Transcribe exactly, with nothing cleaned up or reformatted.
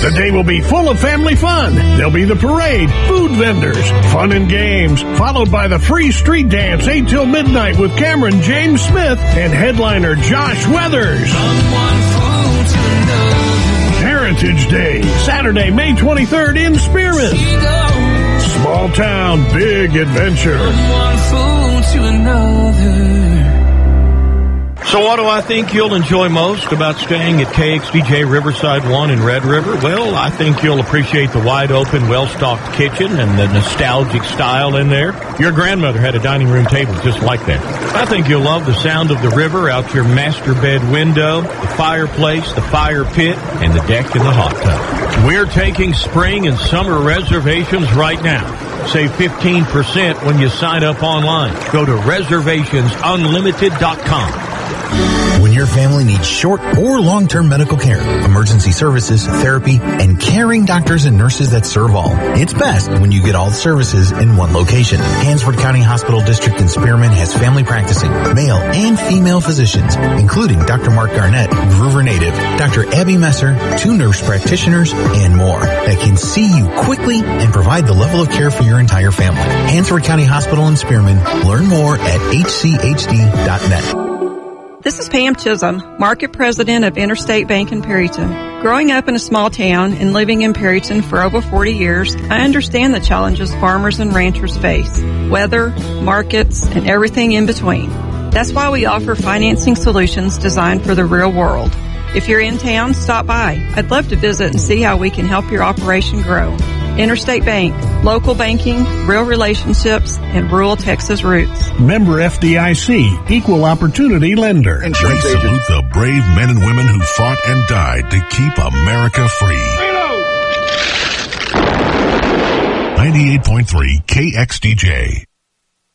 The day will be full of family fun. There'll be the parade, food vendors, fun and games, followed by the free street dance eight till midnight with Cameron James Smith and headliner Josh Weathers. Heritage Day, Saturday, May twenty-third in Spearman. Small town, big adventure. So what do I think you'll enjoy most about staying at K X D J Riverside one in Red River? Well, I think you'll appreciate the wide-open, well-stocked kitchen and the nostalgic style in there. Your grandmother had a dining room table just like that. I think you'll love the sound of the river out your master bed window, the fireplace, the fire pit, and the deck and the hot tub. We're taking spring and summer reservations right now. Save fifteen percent when you sign up online. Go to reservations unlimited dot com. When your family needs short or long-term medical care, emergency services, therapy, and caring doctors and nurses that serve all, it's best when you get all the services in one location. Hansford County Hospital District in Spearman has family practicing, male and female physicians, including Doctor Mark Garnett, Groover native, Doctor Abby Messer, two nurse practitioners, and more that can see you quickly and provide the level of care for your entire family. Hansford County Hospital in Spearman. Learn more at h c h d dot net. This is Pam Chisholm, Market President of Interstate Bank in Perryton. Growing up in a small town and living in Perryton for over forty years, I understand the challenges farmers and ranchers face, weather, markets, and everything in between. That's why we offer financing solutions designed for the real world. If you're in town, stop by. I'd love to visit and see how we can help your operation grow. Interstate Bank, local banking, real relationships, and rural Texas roots. Member F D I C, Equal Opportunity Lender. We salute the brave men and women who fought and died to keep America free. ninety-eight point three K X D J.